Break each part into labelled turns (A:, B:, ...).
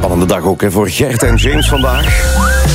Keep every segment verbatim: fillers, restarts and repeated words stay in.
A: Spannende dag ook hè, voor Gert en James vandaag.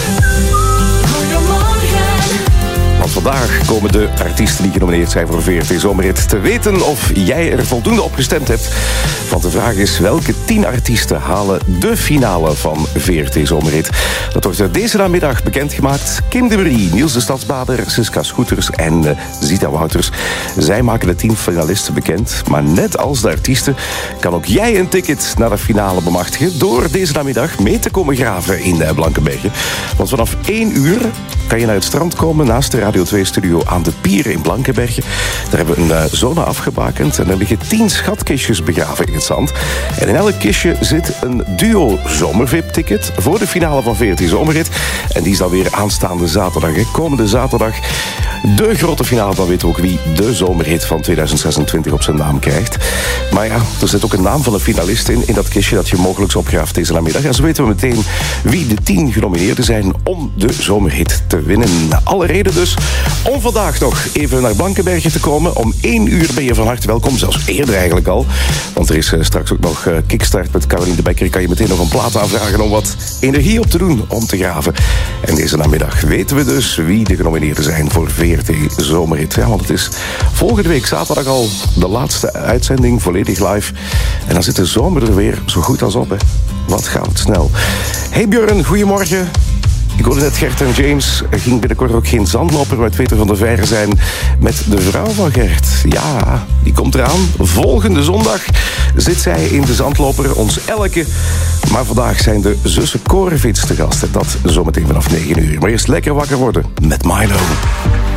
A: Want vandaag komen de artiesten die genomineerd zijn voor V R T Zomerhit te weten of jij er voldoende op gestemd hebt. Want de vraag is, welke tien artiesten halen de finale van V R T Zomerhit? Dat wordt er deze namiddag bekendgemaakt. Kim de Brie, Niels de Stadsbader, Siska Scooters en uh, Zita Wouters. Zij maken de tien finalisten bekend. Maar net als de artiesten kan ook jij een ticket naar de finale bemachtigen door deze namiddag mee te komen graven in uh, Blankenberge. Want vanaf één uur kan je naar het strand komen naast de Radio twee-studio aan de Pier in Blankenberge. Daar hebben we een uh, zone afgebakend en er liggen tien schatkistjes begraven in het zand. En in elk kistje zit een duo zomer-V I P-ticket voor de finale van V R T Zomerhit. En die is dan weer aanstaande zaterdag. Hè. Komende zaterdag de grote finale. Dan weten we ook wie de zomerhit van tweeduizend zesentwintig op zijn naam krijgt. Maar ja, er zit ook een naam van een finalist in, in dat kistje dat je mogelijk opgraaft deze namiddag. En zo weten we meteen wie de tien genomineerden zijn om de zomerhit te winnen. Alle reden dus om vandaag nog even naar Blankenberge te komen. Om één uur ben je van harte welkom, zelfs eerder eigenlijk al. Want er is uh, straks ook nog uh, Kickstart met Caroline de Bekker. Kan je meteen nog een plaat aanvragen om wat energie op te doen, om te graven. En deze namiddag weten we dus wie de genomineerden zijn voor V R T Zomerhit. Ja, want het is volgende week zaterdag al de laatste uitzending, volledig live. En dan zit de zomer er weer zo goed als op, hè. Wat gaat het snel. Hey Björn, goedemorgen. Ik hoorde net Gert en James. Er ging binnenkort ook geen zandloper met Peter van der Veijren zijn met de vrouw van Gert. Ja, die komt eraan. Volgende zondag zit zij in de zandloper, ons elke. Maar vandaag zijn de zussen Korevits te gast. Dat zometeen vanaf negen uur. Maar eerst lekker wakker worden met Milo.